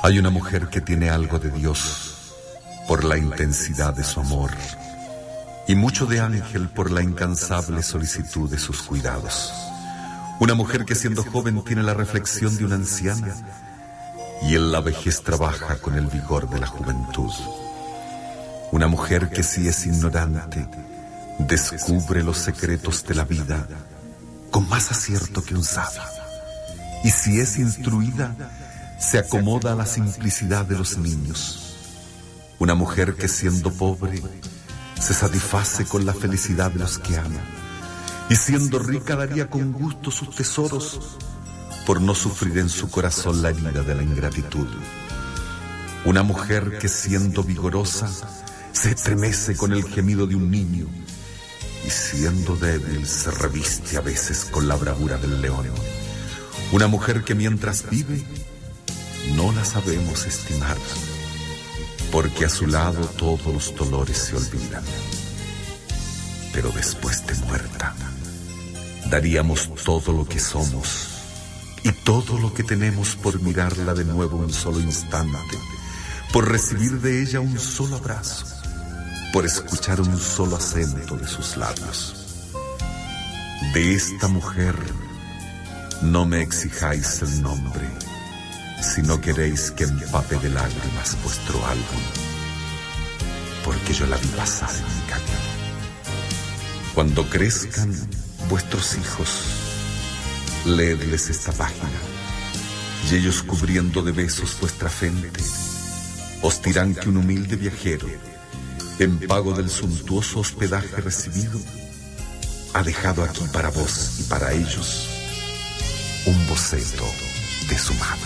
Hay una mujer que tiene algo de Dios por la intensidad de su amor y mucho de ángel por la incansable solicitud de sus cuidados. Una mujer que siendo joven tiene la reflexión de una anciana y en la vejez trabaja con el vigor de la juventud. Una mujer que si es ignorante descubre los secretos de la vida con más acierto que un sabio, y si es instruida se acomoda a la simplicidad de los niños. Una mujer que siendo pobre se satisface con la felicidad de los que ama, y siendo rica daría con gusto sus tesoros por no sufrir en su corazón la herida de la ingratitud. Una mujer que siendo vigorosa se estremece con el gemido de un niño, y siendo débil se reviste a veces con la bravura del león. Una mujer que mientras vive no la sabemos estimar, porque a su lado todos los dolores se olvidan. Pero después de muerta, daríamos todo lo que somos y todo lo que tenemos por mirarla de nuevo un solo instante, por recibir de ella un solo abrazo, por escuchar un solo acento de sus labios. De esta mujer no me exijáis el nombre, si no queréis que empape de lágrimas vuestro álbum, porque yo la vi pasar en mi camino. Cuando crezcan vuestros hijos, leedles esta página, y ellos cubriendo de besos vuestra frente, os dirán que un humilde viajero, en pago del suntuoso hospedaje recibido, ha dejado aquí para vos y para ellos un boceto de su mano.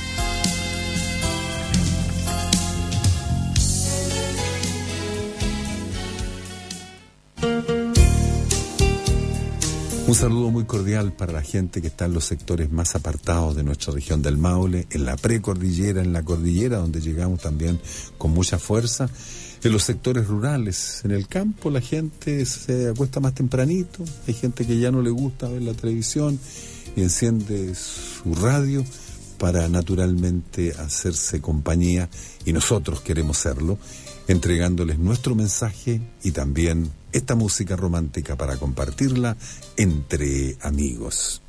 Un saludo muy cordial para la gente que está en los sectores más apartados de nuestra región del Maule, en la precordillera, en la cordillera, donde llegamos también con mucha fuerza, en los sectores rurales. En el campo la gente se acuesta más tempranito, hay gente que ya no le gusta ver la televisión y enciende su radio para naturalmente hacerse compañía, y nosotros queremos serlo, entregándoles nuestro mensaje y también esta música romántica para compartirla entre amigos.